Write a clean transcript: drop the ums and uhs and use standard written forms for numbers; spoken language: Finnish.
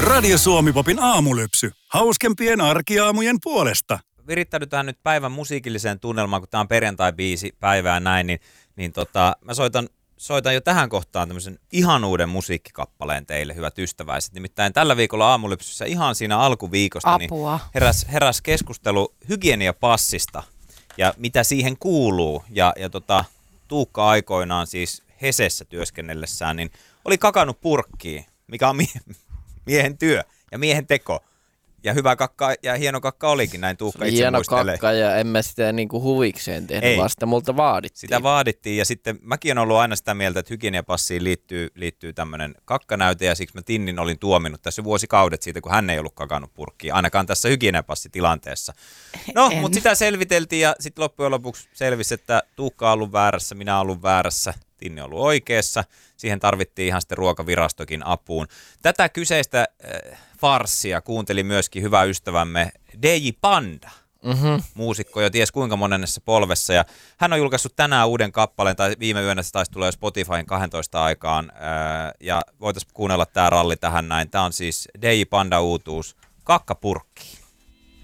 Radio Suomi-popin aamulypsy. Hauskempien arkiaamujen puolesta. Virittäydytään nyt päivän musiikilliseen tunnelmaan, kun tämä on perjantai-biisi päivää näin, niin mä soitan jo tähän kohtaan tämmöisen ihan uuden musiikkikappaleen teille, hyvät ystäväiset. Nimittäin tällä viikolla aamulypsyssä ihan siinä alkuviikosta niin heräs keskustelu hygieniapassista ja mitä siihen kuuluu. Ja Tuukka aikoinaan siis Hesessä työskennellessään niin oli kakannut purkkiin, mikä on miehen työ ja miehen teko. Ja hyvä kakka ja hieno kakka olikin, näin Tuukka itse hieno muistelee. Kakka ja en mä sitä niinku huvikseen tehnyt, vaan sitä multa vaadittiin. Sitä vaadittiin ja sitten mäkin olen ollut aina sitä mieltä, että hygieniapassiin liittyy tämmöinen kakkanäyte ja siksi mä Tinnin olin tuominut tässä vuosikaudet siitä, kun hän ei ollut kakannut purkkiin, ainakaan tässä hygieniapassitilanteessa. No, mutta sitä selviteltiin ja sitten loppujen lopuksi selvisi, että Tuukka on ollut väärässä, minä olen ollut väärässä. Tinni on ollut oikeassa. Siihen tarvittiin ihan sitten ruokavirastokin apuun. Tätä kyseistä farssia kuunteli myöskin hyvä ystävämme DJ Panda. Muusikko jo ties kuinka monennessa polvessa. Ja hän on julkaissut tänään uuden kappaleen, tai viime yönä se taisi tulla jo Spotifyn 12 aikaan. Ja voitaisiin kuunnella tämä ralli tähän näin. Tämä on siis DJ Panda uutuus Kakkapurkki.